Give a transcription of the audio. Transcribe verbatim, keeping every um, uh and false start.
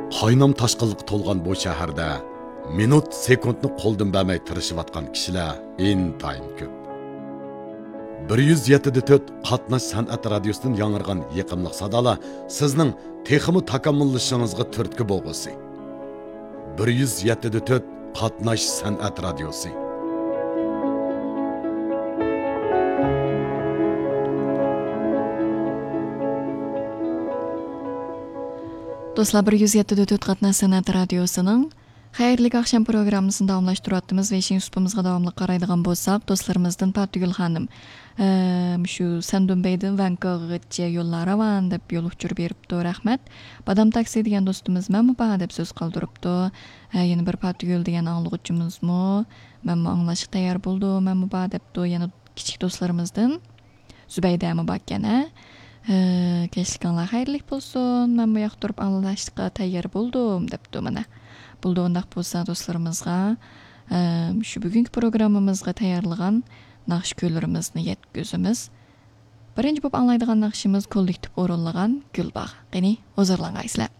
Qaynam taşqınlık to'lgan bu shaharda minut sekundni qo'ldan bermay tirishayotgan kishilar intayin ko'p. bir yuz yetti nuqta to'rt qatnash san'at radiosidan yangirgan yiqimliq sadolar sizning texmi takomillashingizga turtki bo'lg'usi. bir yuz yetti nuqta to'rt qatnash san'at radiosi. Dostlar, bir yuz yetti nuqta to'rt qatnash san'at radiosining xayrli akşam programmasini davomlashtiryapmiz va ishing supimizga davomli qaraydigan bo'lsak, do'stlarimizdan Patgul xonim shu Sandunbaydan Vankouvergacha yo'llar ravan deb yo'l uchirib beribdi, rahmat. Badam taksi degan do'stimiz menmi ba deb so'z qoldiribdi. Yana bir Patgul degan anglag'uchimizmi menmi anglashga tayyor bo'ldi, menmi ba debdi. Yana kichik do'stlarimizdan Zubayda mi bakkana kechliklar xayrli bo'lsin, men bu yoqda turib anglashga tayyor bo'ldim debdi mana. Buldu ondaq bo'lsa do'stlarimizga shu bugungi programmamizga tayyorlagan naqsh kuylarimizni yetkazamiz. Birinchi bo'lib anglaydigan naqshimiz kollektiv o'rinlagan Gulbag'. Qani, hozirlangaysizlar.